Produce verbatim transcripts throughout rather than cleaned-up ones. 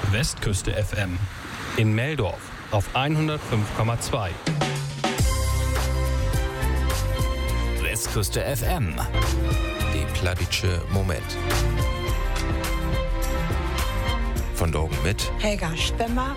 Westküste F M. In Meldorf auf hundertfünf Komma zwei. Westküste F M. Die Pladitsche Moment. Von Dorgen mit Helga Stemmer.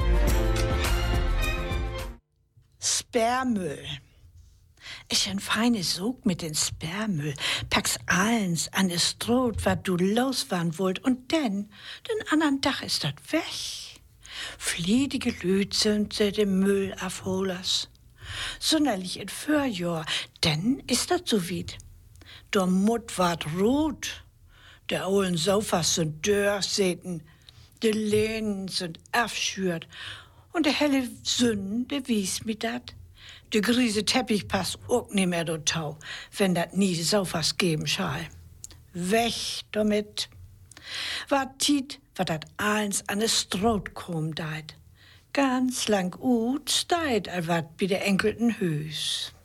Sperrmüll. Ich ein feines Sog mit den Sperrmüll. Pack's alles an das Stroh, wat du losfahren wollt, und denn, den anderen Tag ist dat weg. Fliedige Lüd sind sie dem Müll afholers. Sonderlich in Vorjahr, denn ist dat so weit. Der Mut ward rot, der ollen Sofas sind durchsäten, die Lehnen sind abschürt, und der helle Sünn, der wies mi dat. Der griese Teppich passt auch nicht mehr do Tau, wenn dat nie Sofas geben schall. Weg damit. Wat tiet, wat dat eins an es Stroh kom deit. Ganz lang ut steit, al wat bi der enkelten Hüs.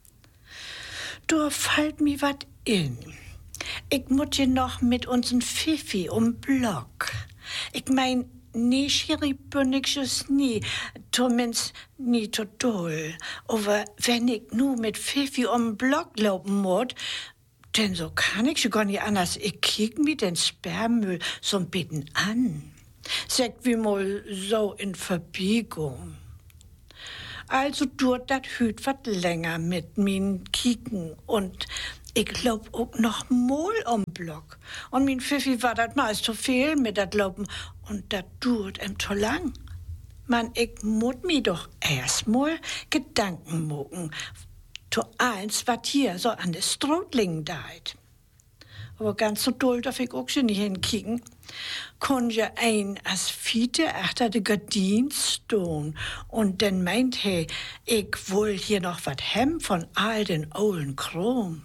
Da fallt mi wat in. Ich mut je noch mit uns'n Fifi um Block. Ich mein, nie schiribünnigsches nie, zumindest nie to doll. Aber wenn ich nu mit Fifi um Block laufen muss, denn so kann ich schon gar nicht anders. Ich kiek mi den Sperrmüll so ein bisschen an. Sagt wie mal so in Verbiegung. Also tut dat hüt wat länger mit min Kieken, und ich glaub auch noch mal um Block. Und min Pfiffi war dat meist zu viel mit dat Laufen, und dat tut em zu lang. Man, ich mut mi doch erstmal Gedanken mogen, zu eins, wat hier so an de Strohling deit. Aber ganz so doll darf ich auch schon nicht hinkicken. Kon ja ein as Fiete achter de Gardin stehen, und dann meint he, ich woll hier noch wat hem von all den ollen Krom.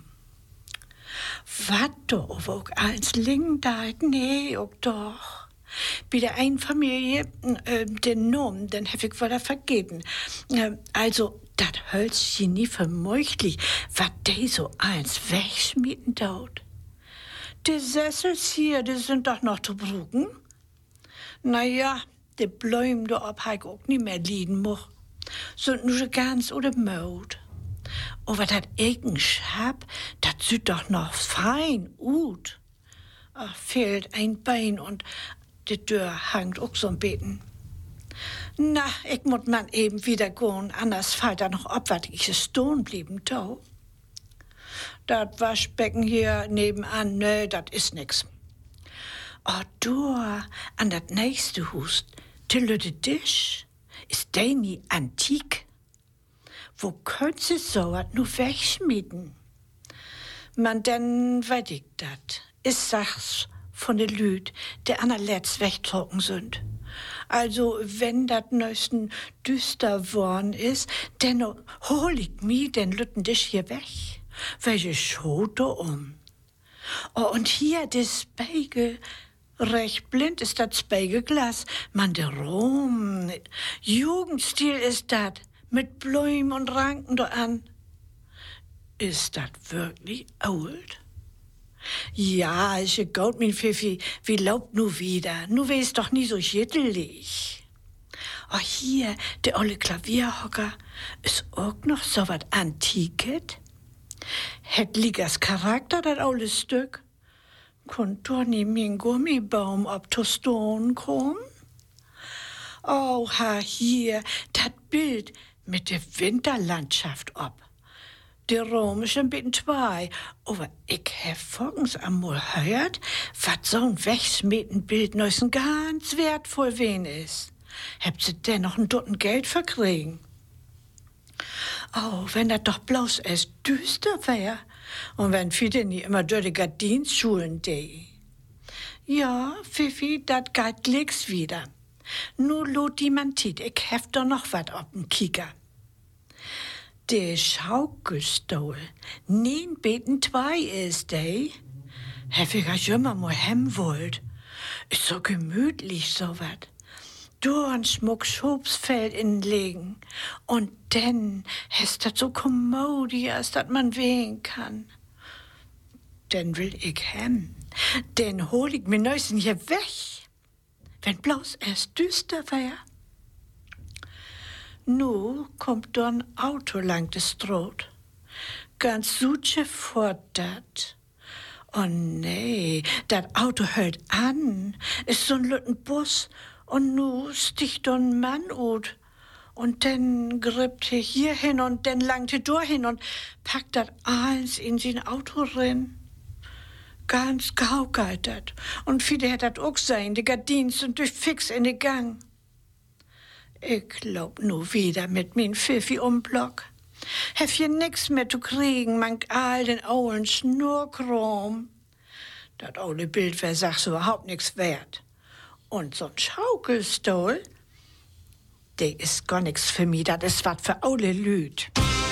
Wat do, wo auch eins liegen deit? Nee, auch doch. Bei der einen Familie, äh, den Namen, den hab ich wieder vergeben. Äh, also, dat Hölzchen nie vermöchtlich, wat de so eins wegschmieden dort. Die Sessels hier, die sind doch noch zu brugen. Na ja, die Bläume da ob hab ich auch nicht mehr liegen moch. Sind nur ganz oder Maut. Aber dat Egen Schab, dat sieht doch noch fein ut. Ach, fehlt ein Bein, und die Tür hangt auch so ein Beten. Na, ich muss man eben wieder gehen, anders fällt da noch ob, wat ich stehen blieben tau. Dat Waschbecken hier nebenan, ne, dat is nix. Oh, du, an dat nächste Hus, de lütte Tisch, ist der nie antik? Wo könnt sie so wat nu wegschmieden? Man, denn weet ich dat. Is sachs von de Lüd, der anerletzt wegtrocken sind. Also, wenn dat neuesten düster worn is, denn hol ich mi den lütten Tisch hier weg. Welche Schote um. Oh, und hier das Spiegel. Recht blind ist das Spiegelglas. Man, der Rom. Jugendstil ist dat. Mit Blumen und Ranken da an. Ist dat wirklich old? Ja, ich gaut min Pfiffi. Wie laubt nu wieder? Nu wes doch nie so jittelig. Oh, hier, der olle Klavierhocker. Ist auch noch so wat Antiket? Het liegers Charakter, dat oude Stück. Konnt doch nie min Gummibaum ob to Stone kommen? Oh, ha, hier, dat Bild mit der Winterlandschaft ob. Der Rom ist ein bisschen zwei, aber ich hab vorgens einmal gehört, wat so ein Wegschmieden-Bild neusen ganz wertvoll wen ist. Habt sie denn noch ein Dutten Geld verkriegen? Oh, wenn das doch bloß erst düster wär, und wenn viele nie immer durch die Gardinschulen de. Ja, Fifi, dat geht glicks wieder. Nu lot die man tit, ich hef doch noch wat ob'n Kicker. De Schaukelstuhl, nien beten zwei ist de. Hef ich ja immer mal hem wollt. Ist so gemütlich so wat. Dornschmuck Schobsfeld inlegen. Und denn ist das so kommodious, dass man wehen kann. Denn will ich hem. Denn hol ich mir neuesten hier weg. wenn bloß es düster wär. Nu kommt da ein Auto lang de Stroot. Ganz suche fordert. Oh nee, dat Auto hält an. Ist so'n lütten Bus. Und nu sticht ein Mann ut. Und dann grippt er hier hin und dann langt er durch hin und packt dat alles in sein Auto rein. Ganz gaukalt dat. Und viele hat dat auch sein, die Gardins und durch fix in den Gang. Ich glaub nu wieder mit min Pfiffi um Block. Hef hier nix mehr zu kriegen, man all den ollen Schnurkrom. Dat ole Bild wär sag so überhaupt nix wert. Und so'n Schaukelstuhl, der ist gar nix für mich, das ist wat für ole Lüd.